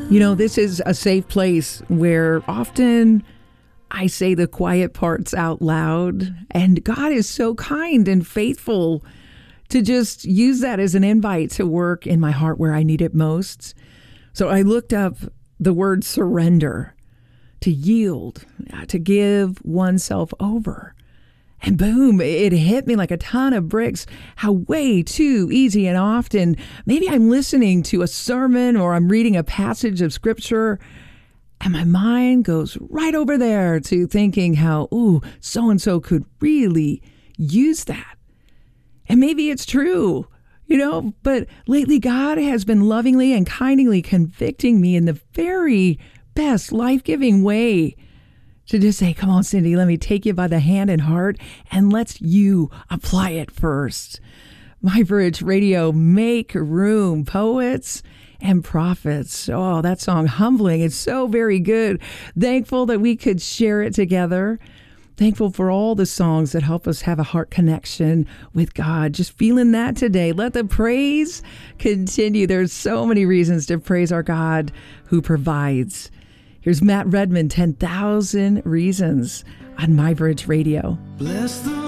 This is a safe place where often I say the quiet parts out loud, and God is so kind and faithful to just use that as an invite to work in my heart where I need it most. So I looked up the word surrender, to yield, to give oneself over. And boom, it hit me like a ton of bricks how way too easy and often maybe I'm listening to a sermon or I'm reading a passage of scripture and my mind goes right over there to thinking how, so-and-so could really use that. And maybe it's true, but lately God has been lovingly and kindly convicting me in the very best life-giving way to just say, come on, Cindy, let me take you by the hand and heart and let's you apply it first. My Bridge Radio, make room, poets and prophets. Oh, that song, Humbling. It's so very good. Thankful that we could share it together. Thankful for all the songs that help us have a heart connection with God. Just feeling that today. Let the praise continue. There's so many reasons to praise our God who provides. Here's Matt Redman, 10,000 Reasons on My Bridge Radio. Bless the